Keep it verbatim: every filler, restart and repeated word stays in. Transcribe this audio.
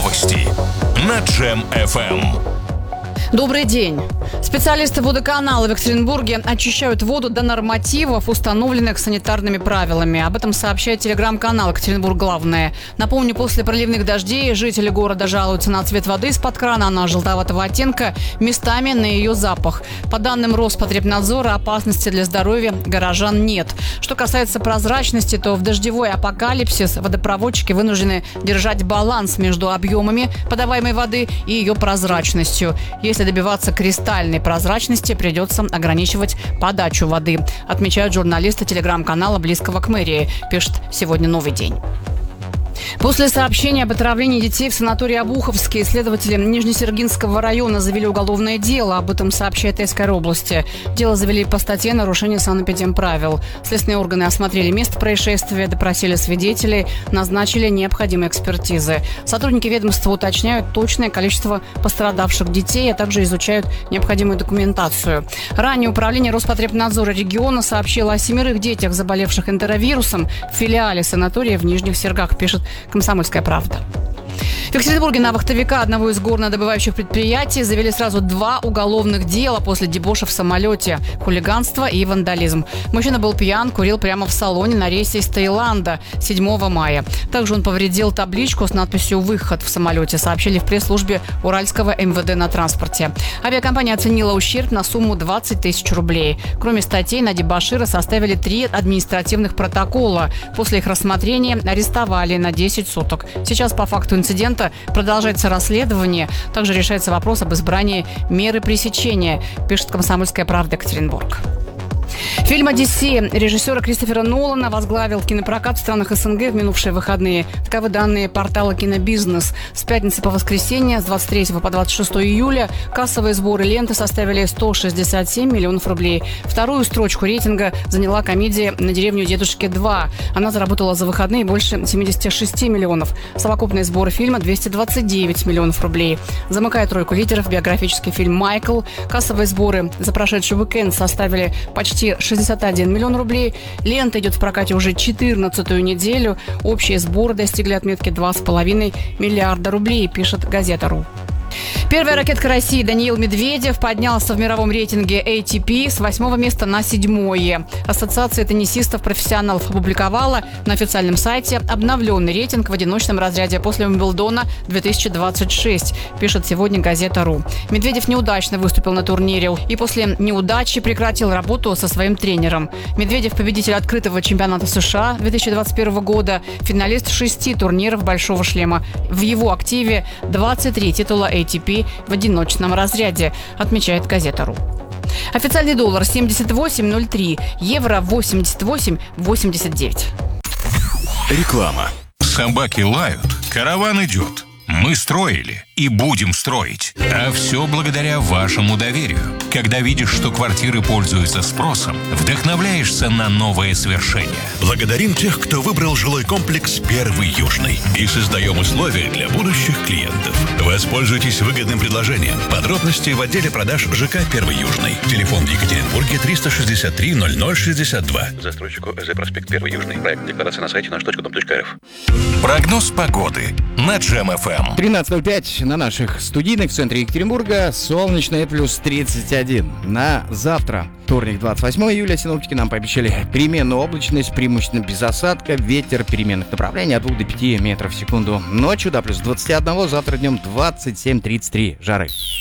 Новости на Джем эф эм. Добрый день. Специалисты водоканала в Екатеринбурге очищают воду до нормативов, установленных санитарными правилами. Об этом сообщает телеграм-канал «Екатеринбург. Главное». Напомню, после проливных дождей жители города жалуются на цвет воды из-под крана. Она желтоватого оттенка, местами на ее запах. По данным Роспотребнадзора, опасности для здоровья горожан нет. Что касается прозрачности, то в дождевой апокалипсис водопроводчики вынуждены держать баланс между объемами подаваемой воды и ее прозрачностью. Если добиваться кристальной прозрачности, придется ограничивать подачу воды, отмечают журналисты телеграм-канала близкого к мэрии, пишет «Сегодня новый день». После сообщения об отравлении детей в санатории Обуховский следователи Нижнесергинского района завели уголовное дело. Об этом сообщает Тульской области. Дело завели по статье «Нарушение санэпидемправил». Следственные органы осмотрели место происшествия, допросили свидетелей, назначили необходимые экспертизы. Сотрудники ведомства уточняют точное количество пострадавших детей, а также изучают необходимую документацию. Ранее управление Роспотребнадзора региона сообщило о семерых детях, заболевших энтеровирусом в филиале санатория в Нижних Сергах, пишет «Комсомольская правда». В Екатеринбурге на вахтовика одного из горнодобывающих предприятий завели сразу два уголовных дела после дебоша в самолете – хулиганство и вандализм. Мужчина был пьян, курил прямо в салоне на рейсе из Таиланда седьмого мая. Также он повредил табличку с надписью «Выход» в самолете, сообщили в пресс-службе Уральского эм вэ дэ на транспорте. Авиакомпания оценила ущерб на сумму двадцать тысяч рублей. Кроме статей, на дебошира составили три административных протокола. После их рассмотрения арестовали на десять суток. Сейчас по факту инцидента продолжается расследование. Также решается вопрос об избрании меры пресечения, пишет «Комсомольская правда. Екатеринбург». Фильм «Одиссея» режиссера Кристофера Нолана возглавил кинопрокат в странах эс эн гэ в минувшие выходные. Таковы данные портала «Кинобизнес». С пятницы по воскресенье, с двадцать третьего по двадцать шестое июля, кассовые сборы ленты составили сто шестьдесят семь миллионов рублей. Вторую строчку рейтинга заняла комедия «На деревню дедушки два». Она заработала за выходные больше семьдесят шесть миллионов. Совокупные сборы фильма двести двадцать девять миллионов рублей. Замыкая тройку лидеров биографический фильм «Майкл». Кассовые сборы за прошедший уикенд составили почти шестьдесят один миллион рублей. Лента идет в прокате уже четырнадцатую неделю. Общие сборы достигли отметки два с половиной миллиарда рублей, пишет газета.ру. Первая ракетка России Даниил Медведев поднялся в мировом рейтинге эй ти пи с восьмого места на седьмое. Ассоциация теннисистов-профессионалов опубликовала на официальном сайте обновленный рейтинг в одиночном разряде после Уимблдона две тысячи двадцать шесть, пишет сегодня газета.ру. Медведев неудачно выступил на турнире и после неудачи прекратил работу со своим тренером. Медведев – победитель открытого чемпионата США две тысячи двадцать первого года, финалист шести турниров «Большого шлема». В его активе двадцать три титула эй ти пи в одиночном разряде, отмечает газета.ру. Официальный доллар семьдесят восемь ноль три, евро восемьдесят восемь восемьдесят девять. Реклама. Собаки лают, караван идет. Мы строили и будем строить. А все благодаря вашему доверию. Когда видишь, что квартиры пользуются спросом, вдохновляешься на новые свершения. Благодарим тех, кто выбрал жилой комплекс «Первый Южный». И создаем условия для будущих клиентов. Воспользуйтесь выгодным предложением. Подробности в отделе продаж ЖК «Первый Южный». Телефон в Екатеринбурге триста шестьдесят три ноль ноль шестьдесят два. Застройщику ЭЗ «Проспект Первый Южный». Проект декларации на сайте наш точка дом точка эр эф. Прогноз погоды на Джем эф эм. тринадцать ноль пять на наших студийных в центре Екатеринбурга. Солнечное плюс тридцать один. На завтра, вторник, двадцать восьмого июля, синоптики нам пообещали переменную облачность, преимущественно без осадка, ветер переменных направлений от двух до пяти метров в секунду. Ночью до плюс двадцать один, завтра днем двадцать семь тридцать три жары.